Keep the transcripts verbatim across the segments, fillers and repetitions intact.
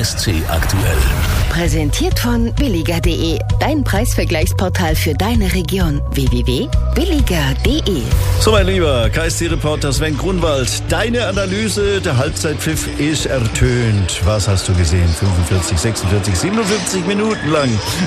S C aktuell. Präsentiert von billiger punkt de, dein Preisvergleichsportal für deine Region. w w w punkt billiger punkt de. So, mein lieber K S C-Reporter Sven Grunwald, deine Analyse, der Halbzeitpfiff ist ertönt. Was hast du gesehen? fünfundvierzig, sechsundvierzig, siebenundfünfzig Minuten lang.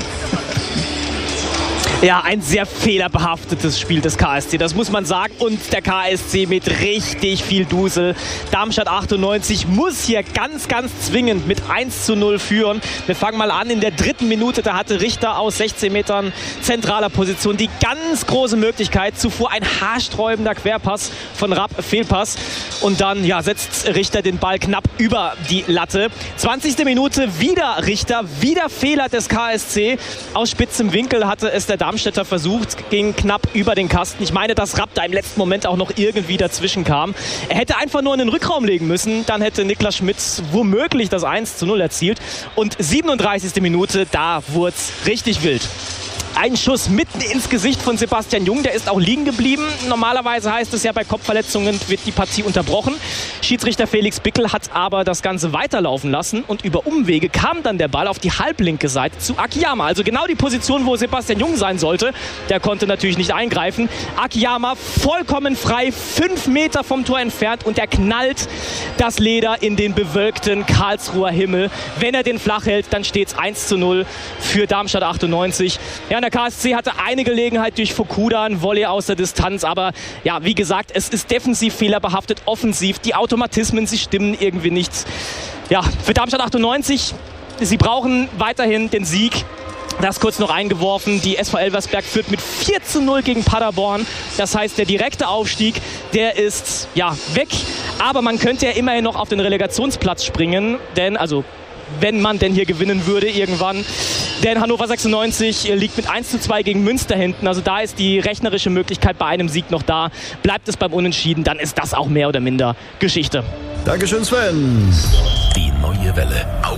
Ja, ein sehr fehlerbehaftetes Spiel des K S C, das muss man sagen. Und der K S C mit richtig viel Dusel. Darmstadt achtundneunzig muss hier ganz, ganz zwingend mit eins zu null führen. Wir fangen mal an in der dritten Minute. Da hatte Richter aus sechzehn Metern zentraler Position die ganz große Möglichkeit. Zuvor ein haarsträubender Querpass von Rapp, Fehlpass. Und dann ja, setzt Richter den Ball knapp über die Latte. zwanzigste Minute, wieder Richter, wieder Fehler des K S C. Aus spitzem Winkel hatte es der Darmstädter versucht, ging knapp über den Kasten. Ich meine, dass Rapp da im letzten Moment auch noch irgendwie dazwischen kam. Er hätte einfach nur in den Rückraum legen müssen. Dann hätte Niklas Schmidt womöglich das eins zu null erzielt. Und siebenunddreißigste Minute, da wurde es richtig wild. Ein Schuss mitten ins Gesicht von Sebastian Jung, der ist auch liegen geblieben. Normalerweise heißt es ja, bei Kopfverletzungen wird die Partie unterbrochen. Schiedsrichter Felix Bickel hat aber das Ganze weiterlaufen lassen und über Umwege kam dann der Ball auf die halblinke Seite zu Akiyama. Also genau die Position, wo Sebastian Jung sein sollte. Der konnte natürlich nicht eingreifen. Akiyama vollkommen frei, fünf Meter vom Tor entfernt und er knallt das Leder in den bewölkten Karlsruher Himmel. Wenn er den flach hält, dann steht es eins zu null für Darmstadt achtundneunzig. Ja, der K S C hatte eine Gelegenheit durch Fukuda, ein Volley aus der Distanz, aber ja, wie gesagt, es ist defensiv fehlerbehaftet, offensiv, die Automatismen, sie stimmen irgendwie nicht. Ja, für Darmstadt achtundneunzig, sie brauchen weiterhin den Sieg. Das kurz noch eingeworfen, die S V Elversberg führt mit vier zu null gegen Paderborn. Das heißt, der direkte Aufstieg, der ist ja weg, aber man könnte ja immerhin noch auf den Relegationsplatz springen, denn also wenn man denn hier gewinnen würde irgendwann. Denn Hannover sechsundneunzig liegt mit eins zu zwei gegen Münster hinten. Also da ist die rechnerische Möglichkeit bei einem Sieg noch da. Bleibt es beim Unentschieden, dann ist das auch mehr oder minder Geschichte. Dankeschön, Sven. Die neue Welle.